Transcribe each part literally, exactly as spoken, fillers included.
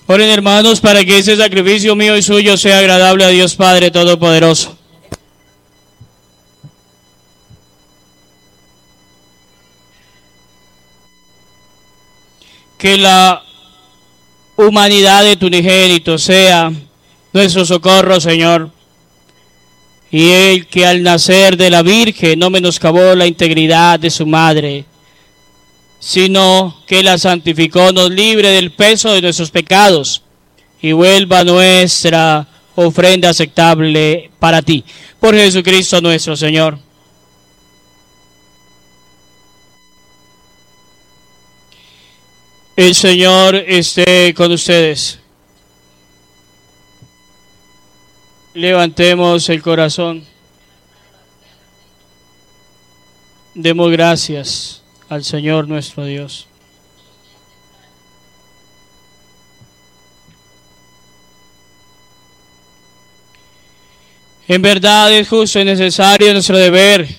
Oren, hermanos, para que ese sacrificio mío y suyo sea agradable a Dios Padre Todopoderoso. Que la humanidad de tu unigénito sea nuestro socorro, Señor. Y Él, que al nacer de la Virgen no menoscabó la integridad de su madre, sino que la santificó, nos libre del peso de nuestros pecados y vuelva nuestra ofrenda aceptable para ti. Por Jesucristo nuestro Señor. El Señor esté con ustedes. Levantemos el corazón. Demos gracias al Señor nuestro Dios. En verdad es justo y necesario nuestro deber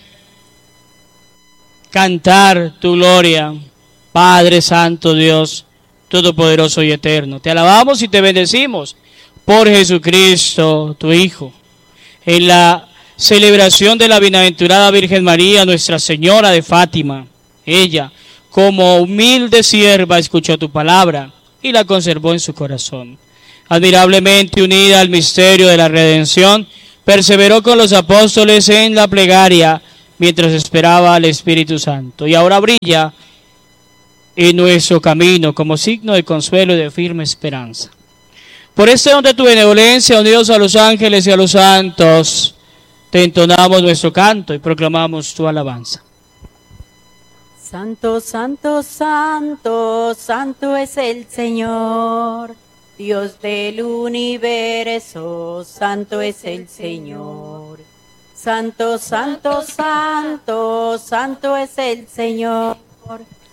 cantar tu gloria, Padre Santo, Dios Todopoderoso y Eterno. Te alabamos y te bendecimos por Jesucristo, tu Hijo, en la celebración de la bienaventurada Virgen María, Nuestra Señora de Fátima. Ella, como humilde sierva, escuchó tu palabra y la conservó en su corazón. Admirablemente unida al misterio de la redención, perseveró con los apóstoles en la plegaria mientras esperaba al Espíritu Santo. Y ahora brilla en nuestro camino como signo de consuelo y de firme esperanza. Por este don de tu benevolencia, unidos a los ángeles y a los santos, te entonamos nuestro canto y proclamamos tu alabanza. Santo, santo, santo, santo es el Señor, Dios del universo, santo es el Señor. Santo, santo, santo, santo es el Señor,